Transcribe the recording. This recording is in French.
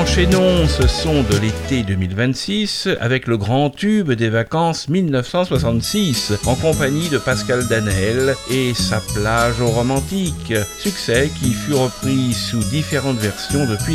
Enchaînons ce son de l'été 2026 avec le grand tube des vacances 1966 en compagnie de Pascal Danel et sa plage aux romantiques, succès qui fut repris sous différentes versions depuis